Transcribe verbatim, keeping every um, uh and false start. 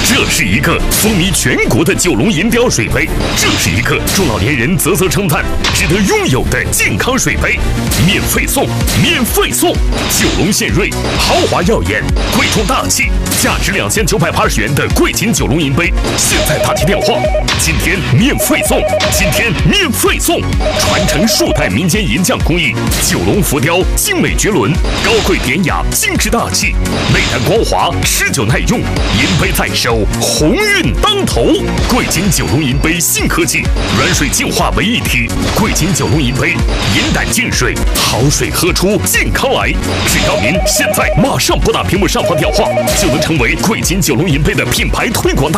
这是一个风靡全国的九龙银雕水杯，这是一个中老年人啧啧称叹、值得拥有的健康水杯，免费送，免费送！九龙献瑞，豪华耀眼，贵重大气，价值两千九百八十元的贵金九龙银杯，现在打提电话，今天免费送，今天免费送！传承数代民间银匠工艺，九龙浮雕精美绝伦，高贵典雅，精致大气，内胆光滑，持久耐用，银杯在手，鸿运当头。贵金九龙银杯新科技，软水净化为一体。贵金九龙银杯，银胆净水，好水喝出健康来。只要您现在马上拨打屏幕上方电话，就能成为贵金九龙银杯的品牌推广大